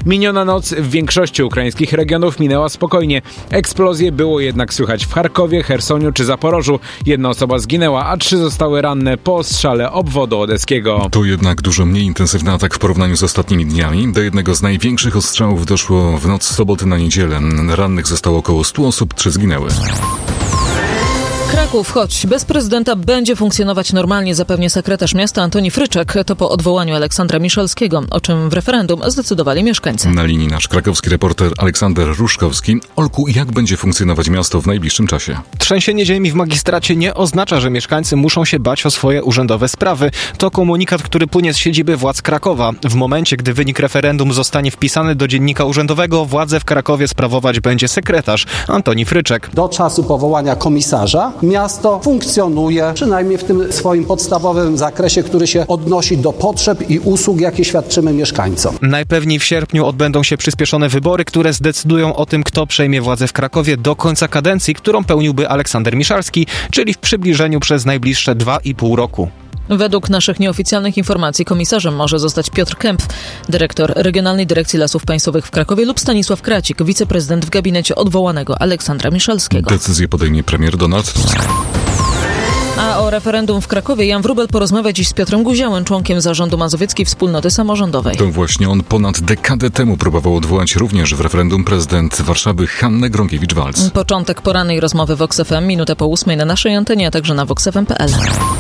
Miniona noc w większości ukraińskich regionów minęła spokojnie. Eksplozje było jednak słychać w Charkowie, Chersoniu czy Zaporożu. 1 osoba zginęła, a 3 zostały ranne po ostrzale obwodu odeskiego. To jednak dużo mniej intensywny atak w porównaniu z ostatnimi dniami. Do jednego z największych ostrzałów doszło w noc z soboty na niedzielę. Rannych zostało około 100 osób, 3 zginęły. Kraków, choć bez prezydenta będzie funkcjonować normalnie, zapewnia sekretarz miasta Antoni Fryczek. To po odwołaniu Aleksandra Miszalskiego, o czym w referendum zdecydowali mieszkańcy. Na linii nasz krakowski reporter Aleksander Ruszkowski. Olku, jak będzie funkcjonować miasto w najbliższym czasie? Trzęsienie ziemi w magistracie nie oznacza, że mieszkańcy muszą się bać o swoje urzędowe sprawy. To komunikat, który płynie z siedziby władz Krakowa. W momencie, gdy wynik referendum zostanie wpisany do dziennika urzędowego, władzę w Krakowie sprawować będzie sekretarz Antoni Fryczek. Do czasu powołania komisarza miasto funkcjonuje, przynajmniej w tym swoim podstawowym zakresie, który się odnosi do potrzeb i usług, jakie świadczymy mieszkańcom. Najpewniej w sierpniu odbędą się przyspieszone wybory, które zdecydują o tym, kto przejmie władzę w Krakowie do końca kadencji, którą pełniłby Aleksander Miszalski, czyli w przybliżeniu przez najbliższe 2,5 roku. Według naszych nieoficjalnych informacji komisarzem może zostać Piotr Kempf, dyrektor Regionalnej Dyrekcji Lasów Państwowych w Krakowie, lub Stanisław Kracik, wiceprezydent w gabinecie odwołanego Aleksandra Miszalskiego. Decyzję podejmie premier Donald Tusk. A o referendum w Krakowie Jan Wróbel porozmawia dziś z Piotrem Guziałem, członkiem zarządu Mazowieckiej Wspólnoty Samorządowej. To właśnie on ponad dekadę temu próbował odwołać również w referendum prezydent Warszawy Hannę Gronkiewicz-Waltz. Początek porannej rozmowy w Vox FM, minutę po 8 na naszej antenie, a także na voxfm.pl.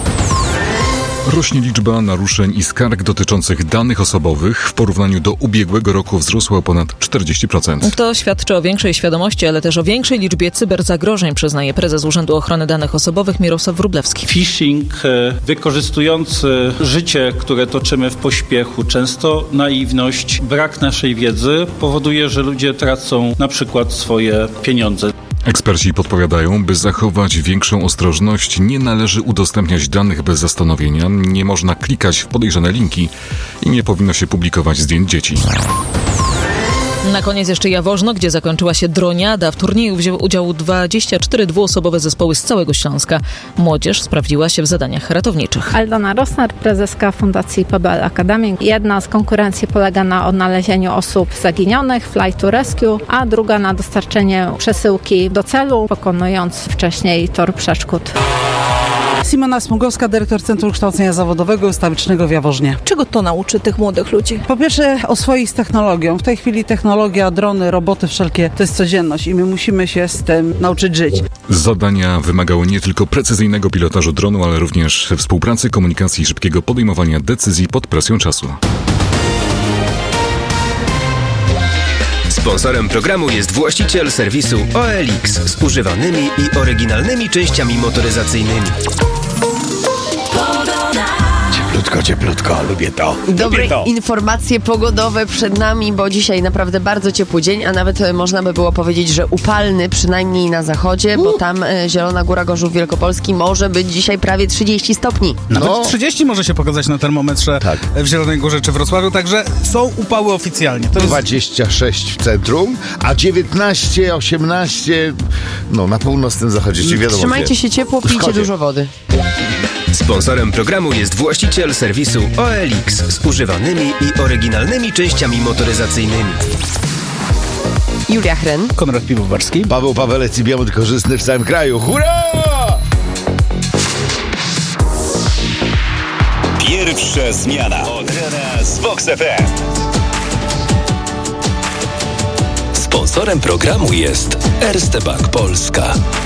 Rośnie liczba naruszeń i skarg dotyczących danych osobowych. W porównaniu do ubiegłego roku wzrosła o ponad 40%. To świadczy o większej świadomości, ale też o większej liczbie cyberzagrożeń, przyznaje prezes Urzędu Ochrony Danych Osobowych Mirosław Wróblewski. Phishing wykorzystujący życie, które toczymy w pośpiechu, często naiwność, brak naszej wiedzy powoduje, że ludzie tracą na przykład swoje pieniądze. Eksperci podpowiadają, by zachować większą ostrożność, nie należy udostępniać danych bez zastanowienia, nie można klikać w podejrzane linki i nie powinno się publikować zdjęć dzieci. Na koniec jeszcze Jaworzno, gdzie zakończyła się droniada. W turnieju wzięły udział 24 dwuosobowe zespoły z całego Śląska. Młodzież sprawdziła się w zadaniach ratowniczych. Aldona Rosner, prezeska Fundacji PBL Academy. Jedna z konkurencji polega na odnalezieniu osób zaginionych, Fly to Rescue, a druga na dostarczenie przesyłki do celu, pokonując wcześniej tor przeszkód. Simona Smugowska, dyrektor Centrum Kształcenia Zawodowego i Ustawicznego w Jaworznie. Czego to nauczy tych młodych ludzi? Po pierwsze, oswoić z technologią. W tej chwili technologia, drony, roboty wszelkie to jest codzienność i my musimy się z tym nauczyć żyć. Zadania wymagały nie tylko precyzyjnego pilotażu dronu, ale również współpracy, komunikacji i szybkiego podejmowania decyzji pod presją czasu. Sponsorem programu jest właściciel serwisu OLX z używanymi i oryginalnymi częściami motoryzacyjnymi. Cieplutko, lubię to. Dobre informacje pogodowe przed nami, bo dzisiaj naprawdę bardzo ciepły dzień, a nawet można by było powiedzieć, że upalny, przynajmniej na zachodzie, bo tam Zielona Góra, Gorzów Wielkopolski może być dzisiaj prawie 30 stopni. Nawet 30 może się pokazać na termometrze w Zielonej Górze czy Wrocławiu, także są upały oficjalnie. To 26 w centrum, a 19, 18 na północnym zachodzie, czyli wiadomo. Trzymajcie się ciepło, pijcie dużo wody. Sponsorem programu jest właściciel serwisu OLX z używanymi i oryginalnymi częściami motoryzacyjnymi. Julia Hren, Konrad Piwowarski, Paweł Pawelec i Białymut korzystny w całym kraju. Hurra! Pierwsza zmiana od rana z Vox FM. Sponsorem programu jest Erste Bank Polska.